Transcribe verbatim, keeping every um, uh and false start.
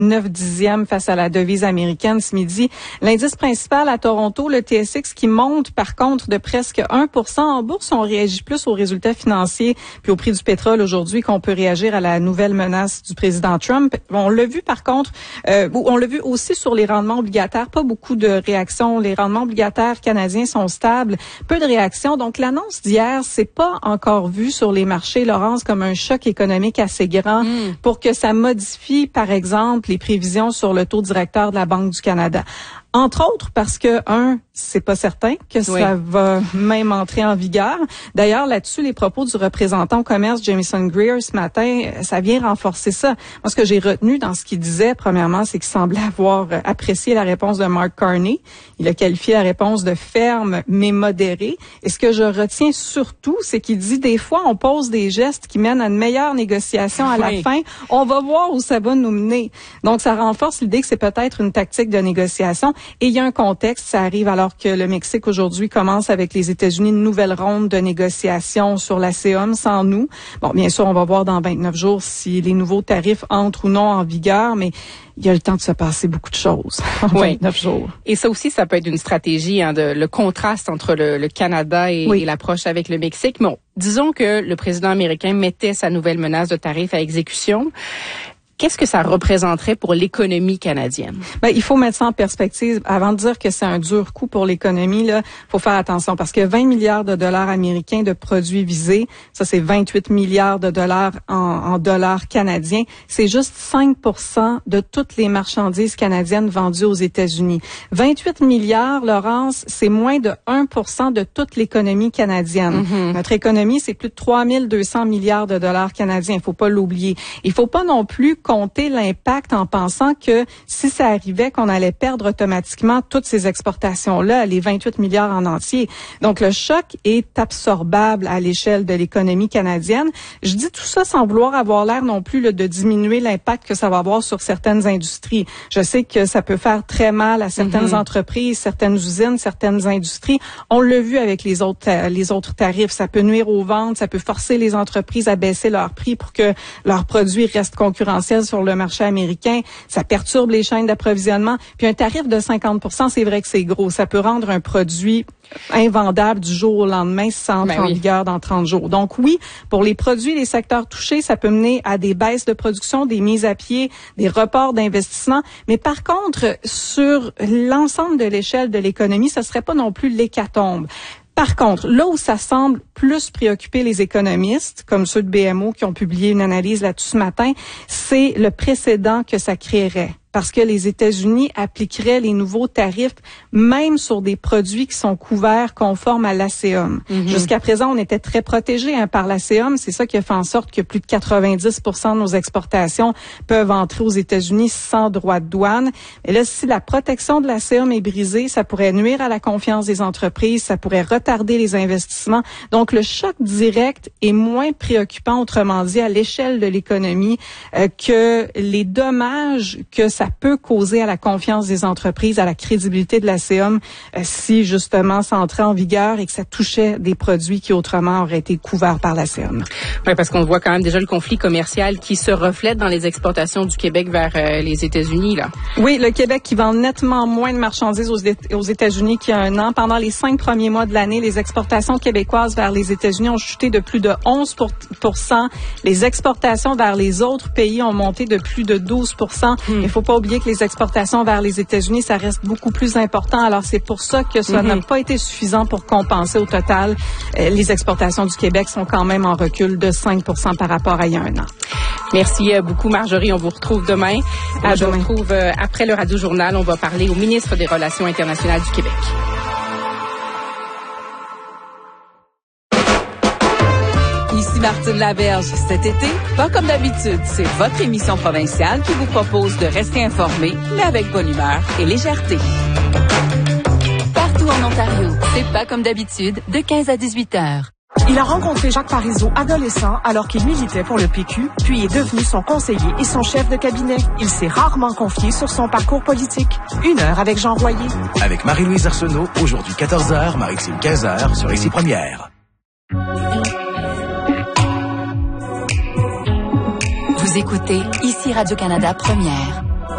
neuf dixièmes face à la devise américaine ce midi. L'indice principal à Toronto, le T S X, qui monte par contre de presque un pour cent. En bourse, on réagit plus aux résultats financiers puis au prix du pétrole aujourd'hui qu'on peut réagir à la nouvelle menace du président Trump. On l'a vu par contre, euh, on l'a vu aussi sur les rendements obligataires. Pas beaucoup de réactions. Les rendements obligataires canadiens sont stables. Peu de réactions. Donc l'annonce d'hier, c'est pas encore vu sur les marchés, Laurence, comme un choc économique assez grand mmh. pour que ça modifie, par exemple, les prévisions sur le taux directeur de la Banque du Canada. Entre autres parce que, un, c'est pas certain que oui. ça va même entrer en vigueur. D'ailleurs, là-dessus, les propos du représentant au commerce, Jamieson Greer, ce matin, ça vient renforcer ça. Moi, ce que j'ai retenu dans ce qu'il disait, premièrement, c'est qu'il semblait avoir apprécié la réponse de Mark Carney. Il a qualifié la réponse de ferme, mais modérée. Et ce que je retiens surtout, c'est qu'il dit, des fois, on pose des gestes qui mènent à une meilleure négociation à oui. la fin. On va voir où ça va nous mener. Donc, ça renforce l'idée que c'est peut-être une tactique de négociation. Et il y a un contexte, ça arrive alors que le Mexique aujourd'hui commence avec les États-Unis une nouvelle ronde de négociations sur l'A C E M sans nous. Bon, bien sûr, on va voir dans vingt-neuf jours si les nouveaux tarifs entrent ou non en vigueur, mais il y a le temps de se passer beaucoup de choses en oui. vingt-neuf jours. Et ça aussi, ça peut être une stratégie, hein, de, le contraste entre le, le Canada et, oui. et l'approche avec le Mexique. Bon, disons que le président américain mettait sa nouvelle menace de tarifs à exécution. Qu'est-ce que ça représenterait pour l'économie canadienne? Ben, il faut mettre ça en perspective. Avant de dire que c'est un dur coup pour l'économie, là, faut faire attention parce que vingt milliards de dollars américains de produits visés, ça c'est vingt-huit milliards de dollars en, en dollars canadiens, c'est juste cinq pour cent de toutes les marchandises canadiennes vendues aux États-Unis. vingt-huit milliards, Laurence, c'est moins de un pour cent de toute l'économie canadienne. Mm-hmm. Notre économie, c'est plus de trois mille deux cents milliards de dollars canadiens. Il faut pas l'oublier. Il faut pas non plus compter l'impact en pensant que si ça arrivait, qu'on allait perdre automatiquement toutes ces exportations-là, les vingt-huit milliards en entier. Donc, le choc est absorbable à l'échelle de l'économie canadienne. Je dis tout ça sans vouloir avoir l'air non plus là, de diminuer l'impact que ça va avoir sur certaines industries. Je sais que ça peut faire très mal à certaines mm-hmm. entreprises, certaines usines, certaines industries. On l'a vu avec les autres, euh, les autres tarifs. Ça peut nuire aux ventes, ça peut forcer les entreprises à baisser leurs prix pour que leurs produits restent concurrentiels sur le marché américain, ça perturbe les chaînes d'approvisionnement. Puis un tarif de cinquante pour cent, c'est vrai que c'est gros. Ça peut rendre un produit invendable du jour au lendemain si ça entre ben en oui. vigueur dans trente jours. Donc oui, pour les produits, les secteurs touchés, ça peut mener à des baisses de production, des mises à pied, des reports d'investissement. Mais par contre, sur l'ensemble de l'échelle de l'économie, ça serait pas non plus l'hécatombe. Par contre, là où ça semble plus préoccuper les économistes, comme ceux de B M O qui ont publié une analyse là-dessus ce matin, c'est le précédent que ça créerait. Parce que les États-Unis appliqueraient les nouveaux tarifs même sur des produits qui sont couverts conformes à l'A C E M. Mm-hmm. Jusqu'à présent, on était très protégés hein, par l'A C E M. C'est ça qui a fait en sorte que plus de quatre-vingt-dix pour cent de nos exportations peuvent entrer aux États-Unis sans droit de douane. Et là, si la protection de l'A C E M est brisée, ça pourrait nuire à la confiance des entreprises, ça pourrait retarder les investissements. Donc, le choc direct est moins préoccupant, autrement dit, à l'échelle de l'économie euh, que les dommages que ça ça peut causer à la confiance des entreprises, à la crédibilité de l'A C E M, euh, si justement ça entrait en vigueur et que ça touchait des produits qui autrement auraient été couverts par l'A C E M. Oui, parce qu'on voit quand même déjà le conflit commercial qui se reflète dans les exportations du Québec vers euh, les États-Unis, là. Oui, le Québec qui vend nettement moins de marchandises aux, aux États-Unis qu'il y a un an. Pendant les cinq premiers mois de l'année, les exportations québécoises vers les États-Unis ont chuté de plus de onze pour cent. Les exportations vers les autres pays ont monté de plus de douze pour cent. Il faut pas oublier que les exportations vers les États-Unis, ça reste beaucoup plus important. Alors, c'est pour ça que ça mm-hmm. n'a pas été suffisant pour compenser au total. Euh, les exportations du Québec sont quand même en recul de cinq pour cent par rapport à il y a un an. Merci beaucoup, Marjorie. On vous retrouve demain. À Je demain. vous retrouve euh, après le Radio Journal. On va parler au ministre des Relations internationales du Québec. Ici Martine Laberge. Cet été, pas comme d'habitude, c'est votre émission provinciale qui vous propose de rester informé, mais avec bonne humeur et légèreté. Partout en Ontario, c'est pas comme d'habitude, de quinze à dix-huit heures. Il a rencontré Jacques Parizeau adolescent alors qu'il militait pour le P Q, puis est devenu son conseiller et son chef de cabinet. Il s'est rarement confié sur son parcours politique. Une heure avec Jean Royer. Avec Marie-Louise Arsenault, aujourd'hui quatorze heures, Marie-Christine quinze heures sur Ici Première. Vous écoutez Ici Radio-Canada Première.